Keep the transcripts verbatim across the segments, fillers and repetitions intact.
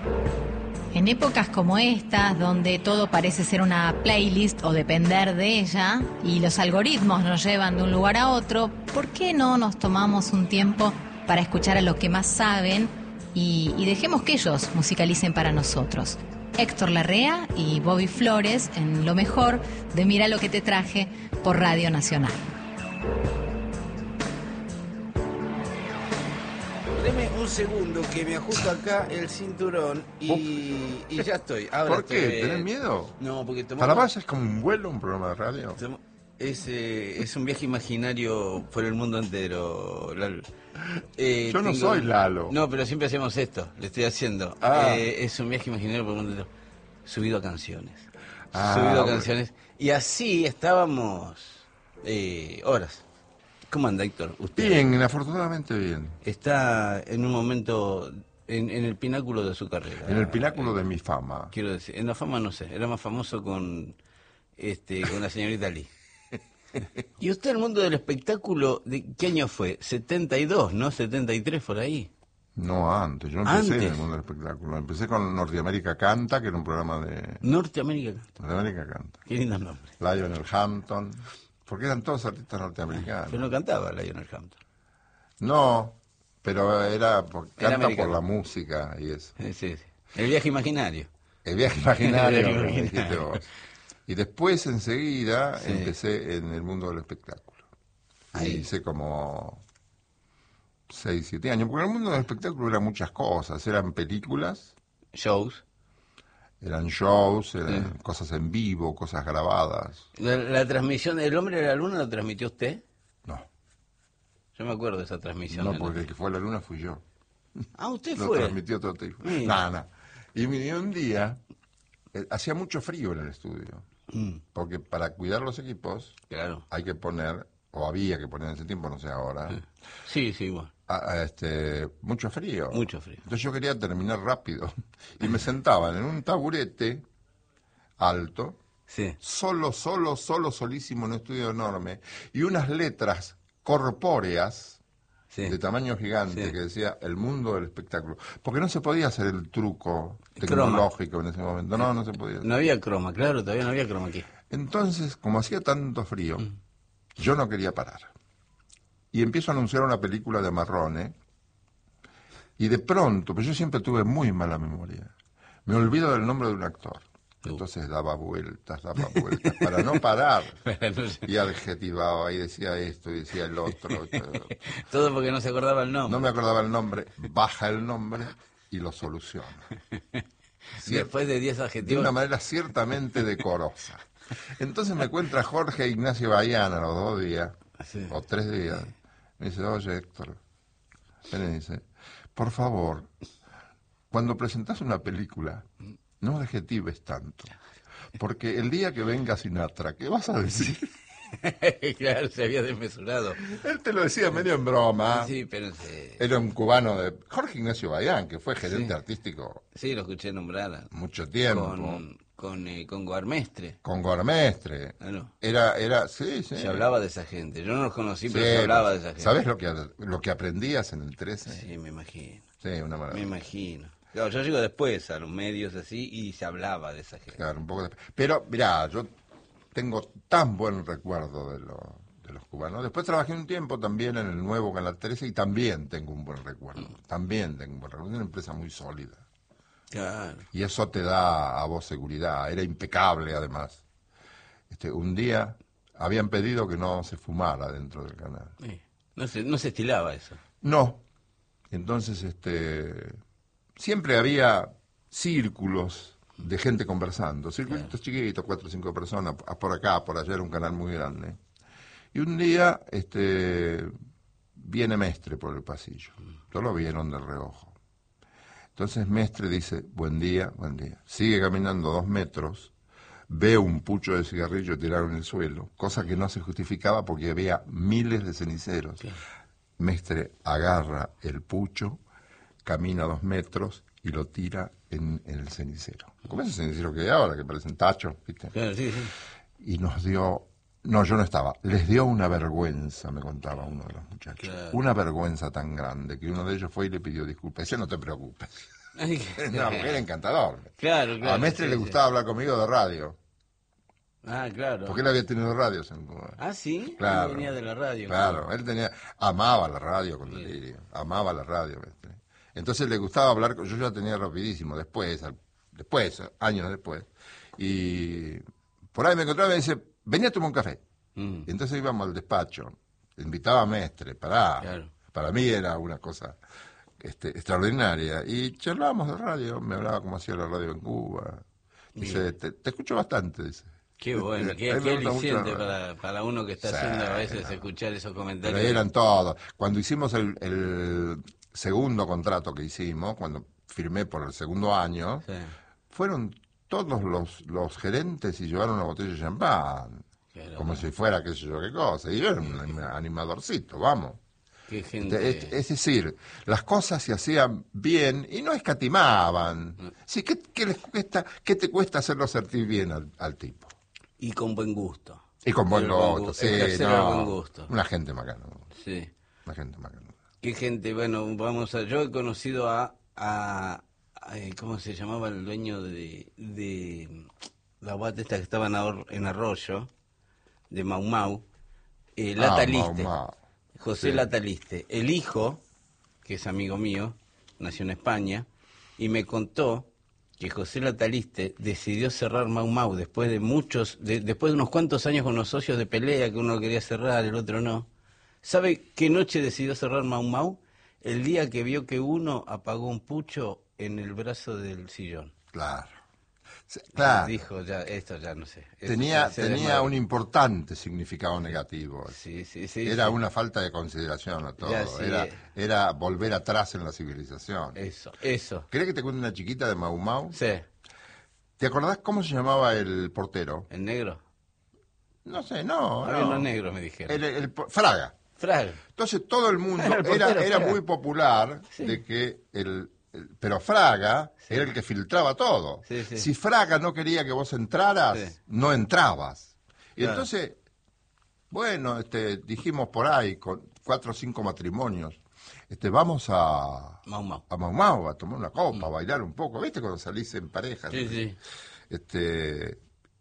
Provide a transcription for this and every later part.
En épocas como estas, donde todo parece ser una playlist o depender de ella, y los algoritmos nos llevan de un lugar a otro, ¿por qué no nos tomamos un tiempo para escuchar a los que más saben y, y dejemos que ellos musicalicen para nosotros? Héctor Larrea y Bobby Flores en lo mejor de Mira lo que te traje por Radio Nacional. Deme un segundo que me ajusto acá el cinturón y, y ya estoy. Ahora ¿Por qué? estoy... ¿Tenés miedo? No, porque tomamos... Tarabaya es como un vuelo, un programa de radio. Es, eh, es un viaje imaginario por el mundo entero, Lalo. Eh, Yo no tengo... soy Lalo. No, pero siempre hacemos esto, le estoy haciendo. Ah. Eh, es un viaje imaginario por el mundo entero. Subido a canciones. Ah, Subido a bueno. canciones. Y así estábamos eh, horas. ¿Cómo anda, Héctor? ¿Usted? Bien, afortunadamente bien. Está en un momento, en, en el pináculo de su carrera. En el pináculo de mi fama. Quiero decir, en la fama no sé, era más famoso con este con la señorita Lee. ¿Y usted el mundo del espectáculo, de qué año fue? setenta y dos, ¿no? setenta y tres por ahí. No, antes. Yo empecé Antes. en el mundo del espectáculo. Empecé con Norteamérica Canta, que era un programa de... Norteamérica. Norteamérica Canta. Qué lindo nombre. Lionel Hampton. Porque eran todos artistas norteamericanos. Pero no cantaba Lionel Hampton. No, pero era... Por, Era canta americano. por la música y eso. Sí, sí, sí. El viaje imaginario. El viaje imaginario, El viaje como imaginario. dijiste vos. Y después, enseguida, Sí. empecé en el mundo del espectáculo. Ahí. Y hice como seis, siete años. Porque en el mundo del espectáculo eran muchas cosas. Eran películas, Shows. eran shows, eran Sí. cosas en vivo, cosas grabadas. La, la transmisión del Hombre de la Luna la transmitió usted. No, Yo me acuerdo de esa transmisión. no, de la- porque el que fue a la luna fui yo. Ah, usted Lo fue. transmitió otro tipo. Mira. Nada, nada. Y mi- un día, eh, hacía mucho frío en el estudio. Mm, Porque para cuidar los equipos claro. hay que poner, o había que poner en ese tiempo, no sé ahora, Sí, sí, bueno. a- a este, mucho frío. Mucho frío. Entonces yo quería terminar rápido. Y me sentaban en un taburete alto, Sí. solo, solo, solo, solísimo, en un estudio enorme, y unas letras corpóreas Sí. de tamaño gigante Sí. que decía el mundo del espectáculo. Porque no se podía hacer el truco El tecnológico en ese momento. No, no se podía. No había croma, claro, todavía no había croma aquí. Entonces, como hacía tanto frío, Mm. yo no quería parar. Y empiezo a anunciar una película de Marrone, y de pronto, pero yo siempre tuve muy mala memoria, me olvido del nombre de un actor. Entonces daba vueltas, daba vueltas, para no parar. No sé. Y adjetivaba, y decía esto, y decía el otro. Todo porque no se acordaba el nombre. No me acordaba el nombre, baja el nombre y lo soluciona. Después de diez De adjetivos. una manera ciertamente decorosa. Entonces me encuentra Jorge Ignacio Baiana los dos días, Sí. o tres días. Me dice, oye Héctor, ven y dice, por favor, cuando presentás una película, no adjetives tanto. Porque el día que venga Sinatra, ¿qué vas a decir? Claro, se había desmesurado. Él te lo decía medio en broma. Sí, pero sí, Era un cubano de Jorge Ignacio Baián, que fue gerente Sí. artístico sí, lo escuché nombrar. mucho tiempo. Con, con, eh, con Guarmestre. Con Gormestre. Claro. Era, era, sí, sí. Se hablaba de esa gente. Yo no los conocí, pero Sí, se hablaba de esa gente. ¿Sabes lo que, lo que aprendías en el trece? Sí, me imagino. Sí, una Me maravilla. imagino. Claro, yo llego después a los medios así y se hablaba de esa gente. Claro, un poco de- Pero, mirá, yo tengo tan buen recuerdo de, lo- de los cubanos. Después trabajé un tiempo también en el nuevo Canal trece y también tengo un buen recuerdo. También tengo un buen recuerdo. Es una empresa muy sólida. Claro. Y eso te da a vos seguridad. Era impecable, además. Este, un día habían pedido que no se fumara dentro del canal. Sí. No se, no se estilaba eso. No. Entonces, este, siempre había círculos de gente conversando, circulitos chiquitos, cuatro o cinco personas, a- por acá, por allá, era un canal muy grande. Y un día, este, viene Mestre por el pasillo. Yo lo vieron de reojo. Entonces Mestre dice, buen día, buen día. Sigue caminando dos metros, ve un pucho de cigarrillo tirado en el suelo, cosa que no se justificaba porque había miles de ceniceros. Mestre agarra el pucho, camina dos metros y lo tira en, en el cenicero. Como ese cenicero que hay ahora, que parecen tachos, ¿viste? Claro, sí, sí. Y nos dio... No, yo no estaba. Les dio una vergüenza, me contaba uno de los muchachos. Claro. Una vergüenza tan grande que uno de ellos fue y le pidió disculpas. Dice, no te preocupes. No, porque era encantador. Claro, claro. A Mestre sí, le sí. gustaba hablar conmigo de radio, Ah, claro. porque él había tenido radios en Cuba. Ah, sí. Claro. Él venía de la radio. Claro, ¿no? él tenía, amaba la radio con Bien. delirio, amaba la radio. Mestre. Entonces le gustaba hablar, con- yo ya tenía rapidísimo, después, al- después, años después. Y por ahí me encontraba y me dice, vení a tomar un café. Mm, Y entonces íbamos al despacho, invitaba a Mestre, para, Claro. para mí era una cosa este, extraordinaria. Y charlábamos de radio, me hablaba cómo hacía la radio en Cuba. Dice, te, te escucho bastante, dice. Qué bueno, A qué, mí qué me gusta mucho aliciente la radio. para, para uno que está Sí, haciendo a veces no. escuchar esos Pero comentarios. ahí eran todos. Cuando hicimos el, el segundo contrato que hicimos, cuando firmé por el segundo año, Sí, fueron todos los, los gerentes y llevaron una botella de champán, claro, como bueno. si fuera qué sé yo qué cosa. Y yo era un animadorcito, vamos. Qué gente. Es, es decir, las cosas se hacían bien y no escatimaban. Sí, ¿qué, qué les cuesta, qué te cuesta hacerlo sentir bien al, al tipo? Y con buen gusto. Y con buen El buen gusto, gu- sí, ejercer el no, buen gusto. una gente macana, Sí. una gente macana. Qué gente, bueno, vamos a... Yo he conocido a... a, a- eh, ¿cómo se llamaba el dueño de... de la guata esta que estaba en, Arro- en Arroyo, de Mau Mau? Eh, Ah, Lataliste. Mau Mau. José Sí. Lataliste. El hijo, que es amigo mío, nació en España, y me contó que José Lataliste decidió cerrar Mau Mau después de muchos, de- después de unos cuantos años con los socios de pelea, que uno lo quería cerrar, el otro no. ¿Sabe qué noche decidió cerrar Mau Mau? El día que vio que uno apagó un pucho en el brazo del sillón. Claro. Sí, claro. Dijo, ya, esto ya no sé. Esto Tenía, se- se tenía desmadró. un importante significado negativo. Sí, sí, sí. Era sí. una falta de consideración a todo. Ya, sí. Era, era volver atrás en la civilización. Eso, eso. ¿Querés que te cuente una chiquita de Mau Mau? Sí, ¿Te acordás cómo se llamaba el portero? el negro. No sé, no. Había no. unos negros, me dijeron. El, el po- Fraga. Fraga. Entonces todo el mundo El portero era, era Fraga. muy popular Sí. de que el, el- pero Fraga era el que filtraba todo. Sí, sí. Si Fraga no quería que vos entraras, Sí. no entrabas. Y Claro. entonces, bueno, este, dijimos por ahí con cuatro o cinco matrimonios, este, vamos a Mau Mau. a Mau Mau, a tomar una copa, a bailar un poco. ¿Viste cuando salís en pareja? Sí, sí. Este,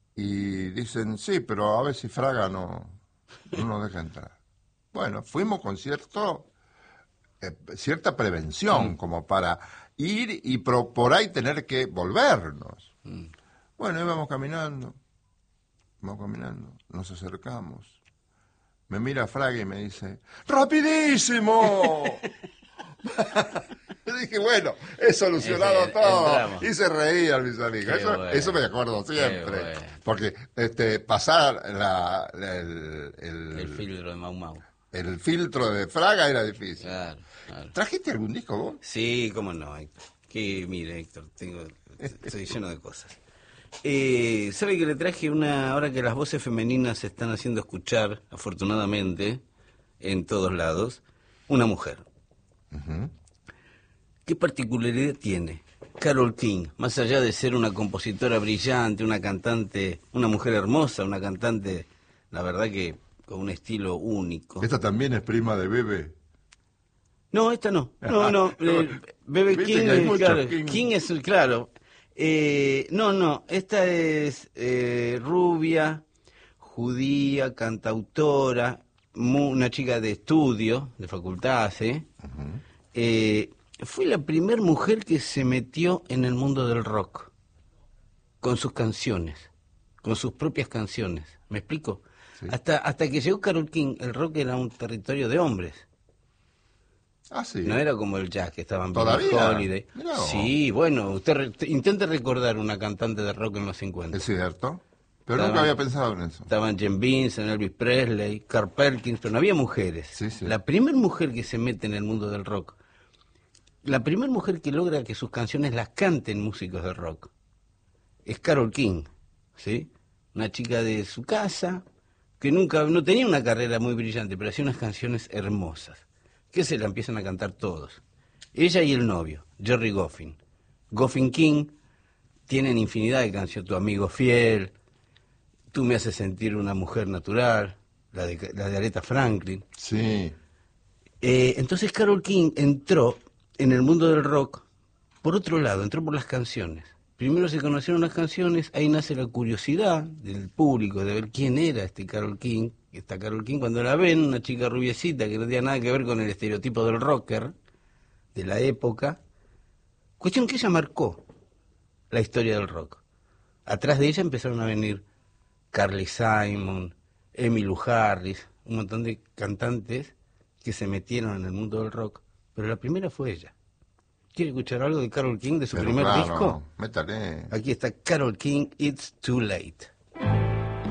y dicen, sí, pero a ver si Fraga no, no nos deja entrar. Bueno, fuimos con cierto, eh, cierta prevención, Mm. como para ir y pro- por ahí tener que volvernos. Mm. Bueno, íbamos caminando, vamos caminando, nos acercamos. Me mira Fraga y me dice, ¡rapidísimo! Le dije, bueno, he solucionado Ese, todo. entramos. Y se reían mis amigos. Qué Eso, bueno. eso me acuerdo siempre. Qué bueno. Porque este, pasar la, la- el, el- El filtro de Mau Mau. el filtro de Fraga era difícil. Claro, claro. ¿Trajiste algún disco vos? Sí, cómo no, Héctor. Que mire, Héctor, tengo, estoy lleno de cosas. Eh, ¿Sabe que le traje una, ahora que las voces femeninas se están haciendo escuchar, afortunadamente, en todos lados, una mujer? Ujú. ¿Qué particularidad tiene Carole King, más allá de ser una compositora brillante, una cantante, una mujer hermosa, una cantante, la verdad que con un estilo único? Esta también es prima de Bebe. No, esta no. No, no. eh, Bebe Viste King, que hay eh, muchos claro, King. King es, el- claro. Eh, no, no. Esta es eh, rubia, judía, cantautora, mu- una chica de estudio, de facultad, ¿sí? Eh, fue la primera mujer que se metió en el mundo del rock, con sus canciones, con sus propias canciones. ¿Me explico? Sí. Hasta, hasta que llegó Carole King, el rock era un territorio de hombres. Ah, sí. No era como el jazz que estaban ¿Todavía? Billie Holiday. Mirá vos. Sí, bueno, usted re- te- intente recordar una cantante de rock en los cincuenta. Es cierto. Pero Estaba- nunca había pensado en eso. Estaban Jen Vincent, Elvis Presley, Carl Perkins, pero no había mujeres. Sí, sí. La primera mujer que se mete en el mundo del rock, la primera mujer que logra que sus canciones las canten músicos de rock, es Carole King, ¿sí? Una chica de su casa, que nunca, no tenía una carrera muy brillante, pero hacía unas canciones hermosas, que se la empiezan a cantar todos. Ella y el novio, Jerry Goffin. Goffin King tienen infinidad de canciones, Tu amigo fiel, Tú me haces sentir una mujer natural, la de, la de Aretha Franklin. Sí. Eh, entonces Carole King entró en el mundo del rock por otro lado, entró por las canciones. Primero se conocieron las canciones, ahí nace la curiosidad del público de ver quién era este Carole King. Esta Carole King, cuando la ven, una chica rubiecita que no tenía nada que ver con el estereotipo del rocker de la época. Cuestión que ella marcó la historia del rock. Atrás de ella empezaron a venir Carly Simon, Emmylou Harris, un montón de cantantes que se metieron en el mundo del rock, pero la primera fue ella. ¿Quiere escuchar algo de Carole King, de su Pero primer claro, disco? métale. Aquí está Carole King, It's Too Late.